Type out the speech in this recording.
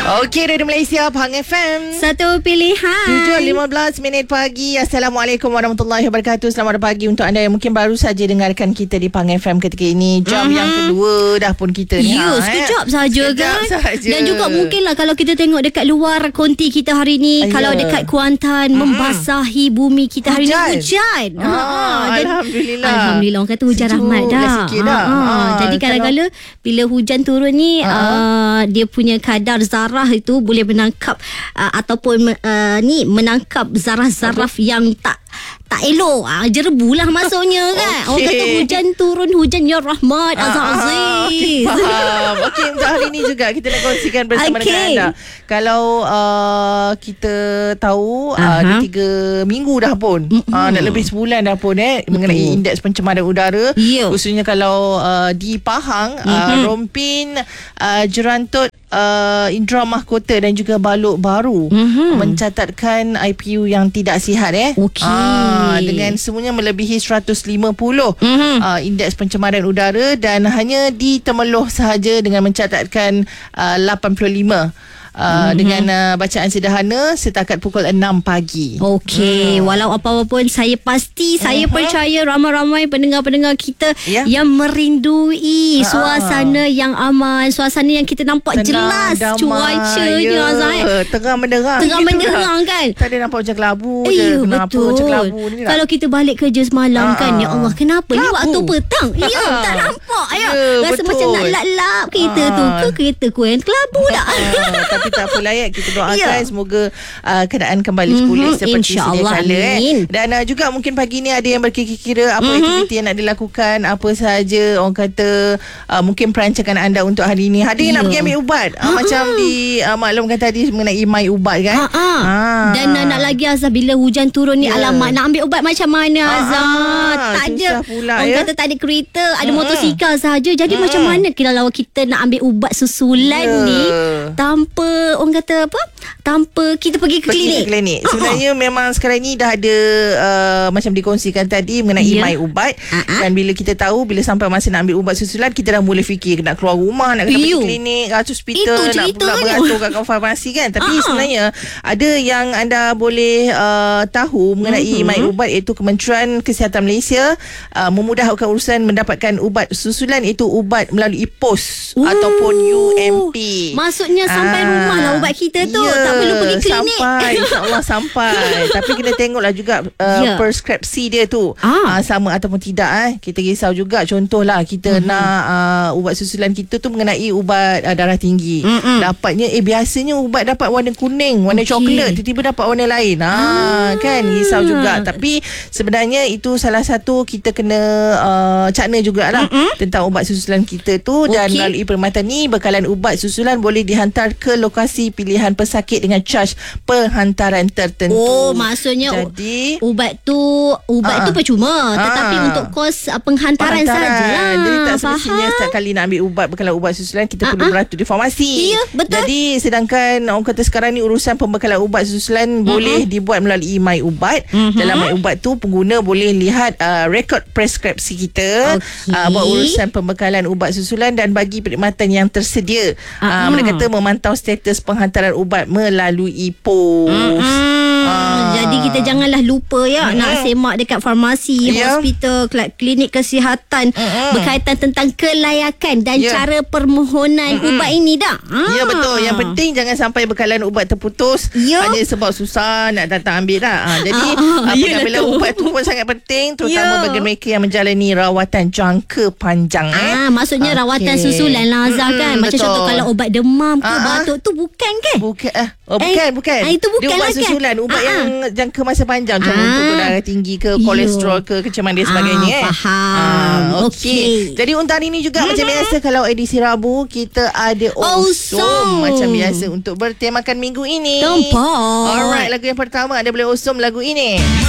Okey, Radio Malaysia, Pahang FM. Satu pilihan. 7.15 pagi. Assalamualaikum warahmatullahi wabarakatuh. Selamat pagi untuk anda yang mungkin baru saja dengarkan kita di Pahang FM ketika ini. Jam yang kedua dah pun kita ni. Ya, sekejap saja kan. Sahaja. Dan juga mungkinlah kalau kita tengok dekat luar konti kita hari ni, kalau dekat Kuantan membasahi bumi kita hari ni hujan. Alhamdulillah. Alhamdulillah, orang kata hujan rahmat dah. Jadi kadang-kadang bila hujan turun ni dia punya kadar zarah itu boleh menangkap ataupun menangkap zarah-zarah yang tak elok, jerebulah maksudnya kan. Orang kata hujan turun, hujan ya rahmat, Aziz. Faham. Okey, untuk hari ni juga kita nak kongsikan bersama dengan anda. Kalau kita tahu dah 3 minggu dah pun, nak lebih sebulan dah pun mengenai indeks pencemaran udara, khususnya kalau di Pahang, Rompin, Jerantut, Indra Mahkota dan juga Balok Baru mencatatkan IPU yang tidak sihat dengan semuanya melebihi 150 indeks pencemaran udara, dan hanya di Temeloh sahaja dengan mencatatkan 85 dengan bacaan sederhana setakat pukul 6 pagi. Okey, walau apa-apa pun saya pasti, saya percaya ramai-ramai pendengar-pendengar kita yang merindui suasana yang aman, suasana yang kita nampak jelas cuacanya, Azai. Terang menderang. Terang menderang kan. Tadi nampak hujan kelabu je. Kenapa hujan kelabu ni? Kalau kita balik kerja semalam kan, ya Allah, kenapa ni waktu petang? Tak nampak rasa macam nak lap-lap kereta tu ke kereta ku yang kelabu tak? Tapi tak apalah kita doakan semoga keadaan kembali pulih seperti sedia kala. Dan juga mungkin pagi ni ada yang berkira-kira apa aktiviti yang nak dilakukan, apa sahaja orang kata mungkin perancangan anda untuk hari ni. Ada yang nak pergi ambil ubat, macam di maklumkan tadi mengenai mai ubat kan. Dan nak lagi Azhar, bila hujan turun ni alamak, nak ambil ubat macam mana Azhar? Tak ada pula, orang kata tak ada kereta, ada motosikal sahaja. Jadi macam mana kalau kita nak ambil ubat susulan ni tanpa orang kata apa? Tanpa kita pergi ke klinik. Sebenarnya memang sekarang ni dah ada macam dikongsikan tadi mengenai mai ubat. Dan bila kita tahu, bila sampai masa nak ambil ubat susulan, kita dah mula fikir nak keluar rumah, nak kena pergi klinik, hospital, nak pula beratur kat farmasi kan. Tapi sebenarnya ada yang anda boleh tahu mengenai mai ubat, iaitu Kementerian Kesihatan Malaysia memudahkan urusan mendapatkan ubat susulan, iaitu ubat melalui pos ataupun UMP. Maksudnya sampai rumah lah ubat kita tu, tak perlu pergi klinik. Sampai, insyaAllah sampai. Tapi kena tengoklah juga preskripsi dia tu sama ataupun tidak. Kita risau juga, contohlah kita nak ubat susulan kita tu mengenai ubat darah tinggi. Dapatnya biasanya ubat dapat warna kuning, warna coklat, tiba-tiba dapat warna lain. Kan risau juga. Tapi sebenarnya itu salah satu kita kena cakna jugalah tentang ubat susulan kita tu. Dan melalui perkhidmatan ni, bekalan ubat susulan boleh dihantar ke lokasi pilihan pesakit dengan charge penghantaran tertentu. Maksudnya jadi ubat tu percuma, tetapi untuk kos penghantaran sajalah. Jadi tak semestinya setiap kali nak ambil ubat, bekalan ubat susulan kita perlu beratur di farmasi. Betul. Jadi sedangkan orang kata sekarang ni urusan pembekalan ubat susulan boleh dibuat melalui mai ubat. Dalam mai ubat tu pengguna boleh lihat rekod preskripsi kita, buat urusan pembekalan ubat susulan dan bagi perkhidmatan yang tersedia. Mereka kata memantau status penghantaran ubat melalui pos. Jadi kita janganlah lupa nak semak dekat farmasi, hospital, klinik kesihatan berkaitan tentang kelayakan dan cara permohonan ubat ini dah. Ya betul. Yang penting jangan sampai bekalan ubat terputus hanya sebab susah nak datang ambil dah. Jadi pengambilan ubat tu pun sangat penting, terutama bagi mereka yang menjalani rawatan jangka panjang. Maksudnya rawatan susulan lah Azhar kan. Macam contoh kalau ubat demam ke batuk tu bukan kan? Bukan. Itu bukan dia ubat susulan, ubat yang jangka masa panjang, macam untuk darah tinggi ke, kolesterol ke, kencemaran dan sebagainya. Faham. Okey. Jadi untuk hari ni juga macam biasa, kalau edisi Rabu kita ada Awesome macam biasa untuk bertemakan minggu ini. Tempat. Alright, lagu yang pertama ada boleh Awesome lagu ini.